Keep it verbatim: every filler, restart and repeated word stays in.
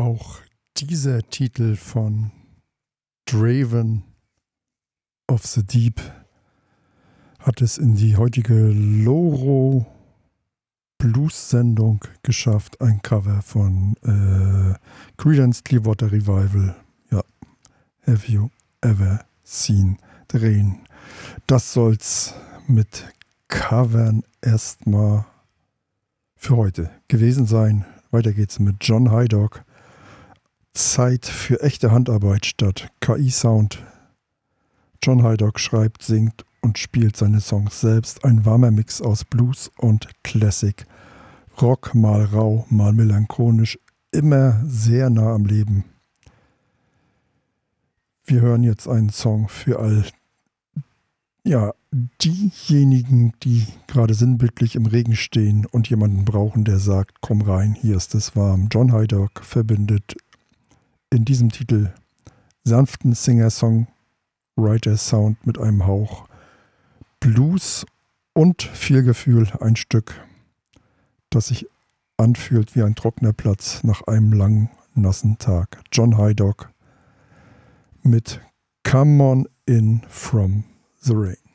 Auch dieser Titel von Draven of the Deep hat es in die heutige Loro Blues-Sendung geschafft. Ein Cover von äh, Creedence Clearwater Revival. Ja, Have You Ever Seen the Rain? Das soll's mit Covern erstmal für heute gewesen sein. Weiter geht's mit John Hydog. Zeit für echte Handarbeit statt K I-Sound. John Hydog schreibt, singt und spielt seine Songs selbst. Ein warmer Mix aus Blues und Classic. Rock, mal rau, mal melancholisch. Immer sehr nah am Leben. Wir hören jetzt einen Song für all ja, diejenigen, die gerade sinnbildlich im Regen stehen und jemanden brauchen, der sagt, komm rein, hier ist es warm. John Hydog verbindet in diesem Titel sanften Singer-Songwriter-Sound mit einem Hauch Blues und viel Gefühl. Ein Stück, das sich anfühlt wie ein trockener Platz nach einem langen, nassen Tag. John Hydog mit Come On In From the Rain.